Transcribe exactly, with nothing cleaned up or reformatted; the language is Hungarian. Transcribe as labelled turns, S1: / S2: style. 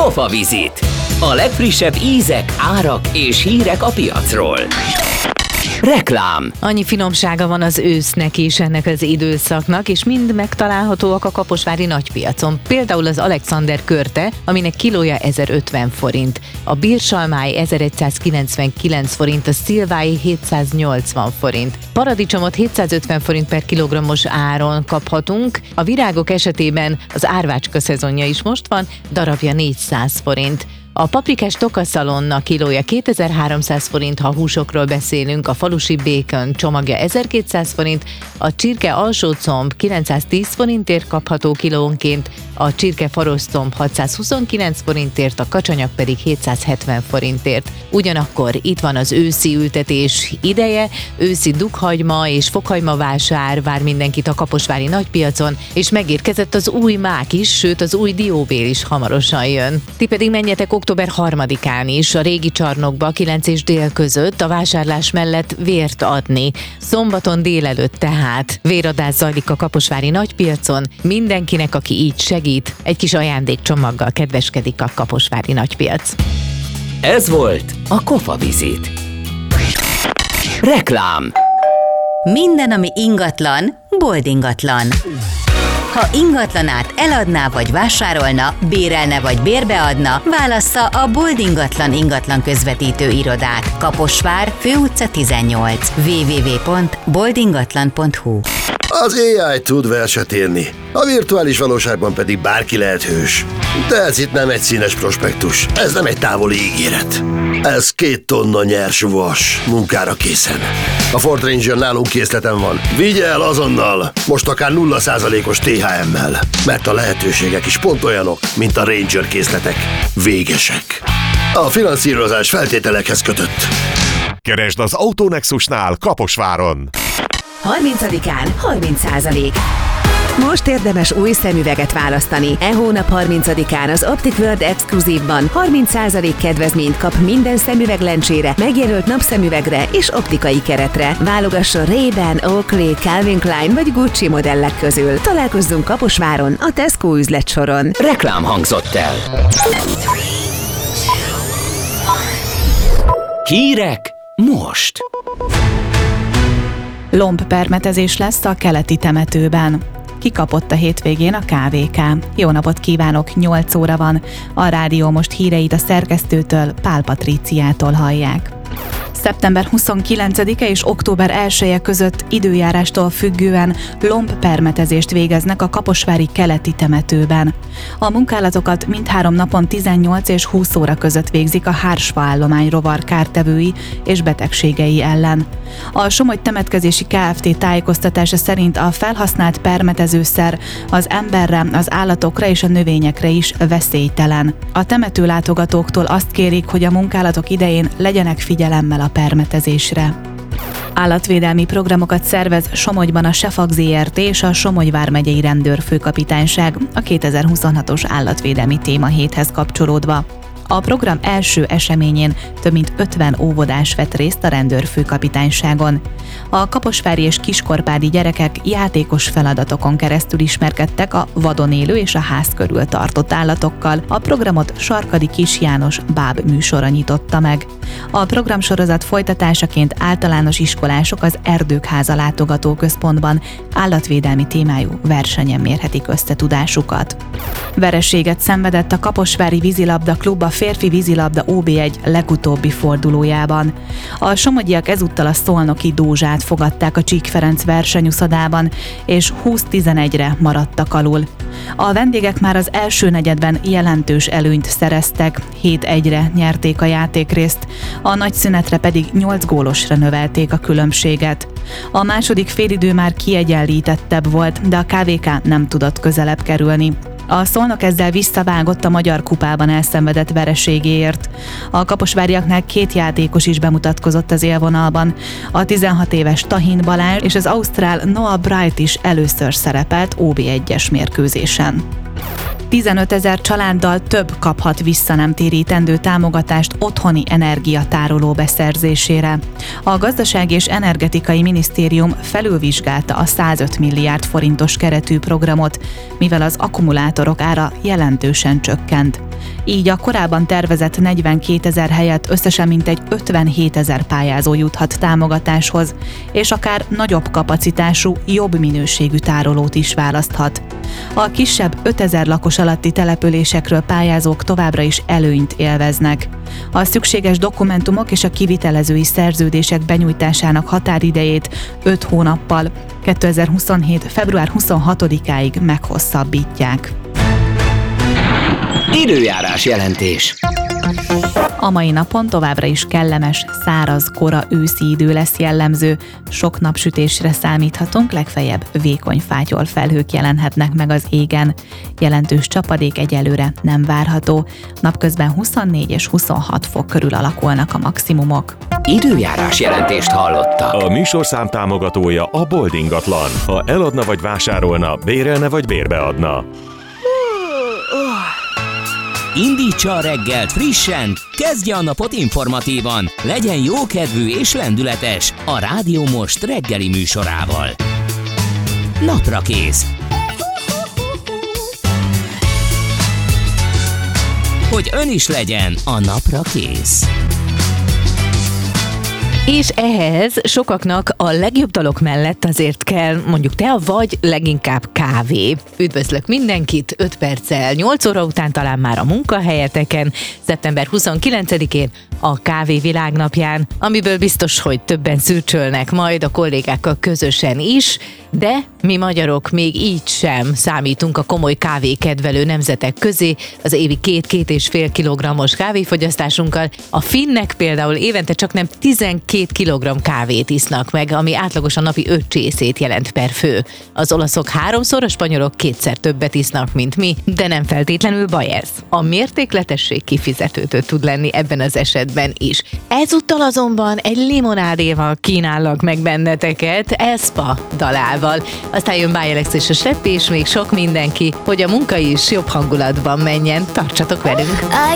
S1: Kofavizit. A legfrissebb ízek, árak és hírek a piacról. Reklám.
S2: Annyi finomsága van az ősznek és ennek az időszaknak, és mind megtalálhatóak a kaposvári nagypiacon. Például az Alexander körte, aminek kilója ezerötven forint, a bírsalmály ezeregyszázkilencvenkilenc forint, a szilvái hétszáznyolcvan forint. Paradicsomot hétszázötven forint per kilogrammos áron kaphatunk, a virágok esetében az árvácska szezonja is most van, darabja négyszáz forint. A paprikás tokaszalonna kilója kétezer-háromszáz forint, ha húsokról beszélünk, a falusi békön csomagja ezerkétszáz forint, a csirke alsócomb kilencszáztíz forintért kapható kilónként, a csirke faroszcomb hatszázhuszonkilenc forintért, a kacsanyag pedig hétszázhetven forintért. Ugyanakkor itt van az őszi ültetés ideje, őszi dukhagyma és fokhagyma vásár vár mindenkit a kaposvári nagypiacon, és megérkezett az új mák is, sőt az új dióbél is hamarosan jön. Ti pedig menjetek október harmadikán is a régi csarnokba kilenc és dél között a vásárlás mellett vért adni. Szombaton délelőtt tehát véradás zajlik a kaposvári nagypiacon, mindenkinek, aki így segít, egy kis ajándékcsomaggal kedveskedik a kaposvári nagypiac.
S1: Ez volt a Kofavizit. Reklám.
S3: Minden, ami ingatlan, boldingatlan. Ha ingatlanát eladná vagy vásárolna, bérelne vagy bérbeadna, válassza a Bold Ingatlan ingatlan közvetítő irodát. Kaposvár, Főutca tizennyolc. double-u double-u double-u pont bold ingatlan pont hu.
S4: Az á i tud verset írni, a virtuális valóságban pedig bárki lehet hős. De ez itt nem egy színes prospektus, ez nem egy távoli ígéret. Ez két tonna nyers vas, munkára készen. A Ford Ranger nálunk készleten van. Vigye el azonnal, most akár nulla százalékos té há em-mel, mert a lehetőségek is pont olyanok, mint a Ranger készletek. Végesek. A finanszírozás feltételekhez kötött.
S5: Keresd az Autonexusnál Kaposváron!
S6: harmincadikán harminc százalék. Most érdemes új szemüveget választani. E hónap harmincadikán az Optic World Exclusive-ban harminc százalék kedvezményt kap minden szemüveglencsére, megjelölt napszemüvegre és optikai keretre. Válogasson Ray-Ban, Oakley, Calvin Klein vagy Gucci modellek közül. Találkozzunk Kaposváron, a Tesco üzletsoron.
S1: Reklám hangzott el. Hírek most.
S7: Lombpermetezés lesz a keleti temetőben. Kikapott a hétvégén a ká vé ká. Jó napot kívánok, nyolc óra van. A rádió most híreit a szerkesztőtől, Pál Patríciától hallják. szeptember huszonkilencedike és október elseje között időjárástól függően lombpermetezést végeznek a kaposvári keleti temetőben. A munkálatokat mindhárom napon tizennyolc és húsz óra között végzik a hársfa állomány rovar kártevői és betegségei ellen. A Somogy Temetkezési Kft. Tájékoztatása szerint a felhasznált permetezőszer az emberre, az állatokra és a növényekre is veszélytelen. A temetőlátogatóktól azt kérik, hogy a munkálatok idején legyenek figyelemmel a permetezésre. Állatvédelmi programokat szervez Somogyban a Sefag zé er té és a Somogy vármegyei rendőrfőkapitányság a kétezer-huszonhatos állatvédelmi témahéthez kapcsolódva. A program első eseményén több mint ötven óvodás vett részt a rendőrfőkapitányságon. A kaposvári és kiskorpádi gyerekek játékos feladatokon keresztül ismerkedtek a vadon élő és a ház körül tartott állatokkal. A programot Sarkadi Kis János báb műsora nyitotta meg. A programsorozat folytatásaként általános iskolások az Erdőkháza látogatóközpontban állatvédelmi témájú versenyen mérhetik összetudásukat. Vereséget szenvedett a Kaposvári Vízilabda Klub a férfi vízilabda ó bé egy legutóbbi fordulójában. A somogyiak ezúttal a szolnoki Dózsát fogadták a Csík Ferenc versenyuszodában, és húsz tizenegyre maradtak alul. A vendégek már az első negyedben jelentős előnyt szereztek, hét egyre nyerték a játékrészt, a nagy szünetre pedig nyolc gólosra növelték a különbséget. A második félidő már kiegyenlítettebb volt, de a ká vé ká nem tudott közelebb kerülni. A Szolnok ezzel visszavágott a Magyar Kupában elszenvedett vereségéért. A kaposváriaknál két játékos is bemutatkozott az élvonalban. A tizenhat éves Tahin Balázs és az ausztrál Noah Bright is először szerepelt ó bé egyes mérkőzésen. tizenötezer családdal több kaphat visszanemtérítendő támogatást otthoni energiatároló beszerzésére. A Gazdasági és Energetikai Minisztérium felülvizsgálta a százöt milliárd forintos keretű programot, mivel az akkumulátorok ára jelentősen csökkent. Így a korábban tervezett negyvenkétezer helyett összesen mintegy ötvenhétezer pályázó juthat támogatáshoz, és akár nagyobb kapacitású, jobb minőségű tárolót is választhat. A kisebb ötezer lakos alatti településekről pályázók továbbra is előnyt élveznek. A szükséges dokumentumok és a kivitelezői szerződések benyújtásának határidejét öt hónappal, kétezer-huszonhét. február huszonhatodikáig meghosszabbítják.
S1: Időjárás jelentés.
S7: A mai napon továbbra is kellemes, száraz, kora őszi idő lesz jellemző. Sok napsütésre számíthatunk, legfeljebb vékony fátyol felhők jelenhetnek meg az égen. Jelentős csapadék egyelőre nem várható. Napközben huszonnégy és huszonhat fok körül alakulnak a maximumok.
S1: Időjárás jelentést hallotta.
S5: A műsorszám támogatója a Bold ingatlan. Ha eladna vagy vásárolna, bérelne vagy bérbeadna.
S1: Indítsa a reggelt frissen, kezdje a napot informatívan, legyen jókedvű és lendületes a Rádió Most reggeli műsorával. Napra kész. Hogy ön is legyen a napra kész.
S2: És ehhez sokaknak a legjobb dalok mellett azért kell mondjuk tea, vagy leginkább kávé. Üdvözlök mindenkit, öt perccel nyolc óra után talán már a munkahelyeteken, szeptember huszonkilencedikén a Kávé Világnapján, amiből biztos, hogy többen szürcsölnek majd a kollégákkal közösen is, de mi magyarok még így sem számítunk a komoly kávékedvelő nemzetek közé az évi két-két és fél kilogrammos kávéfogyasztásunkkal. A finnek például évente csak nem tizenkét kilogramm kávét isznak meg, ami átlagosan napi öt csészét jelent per fő. Az olaszok háromszor, a spanyolok kétszer többet isznak, mint mi, de nem feltétlenül baj ez. A mértékletesség kifizetőtő tud lenni ebben az esetben is. Ezúttal azonban egy limonádéval kínállak meg benneteket, Espa dalával. Aztán jön Bájelex és a Seppi, és még sok mindenki, hogy a munka is jobb hangulatban menjen. Tartsatok velünk!
S8: I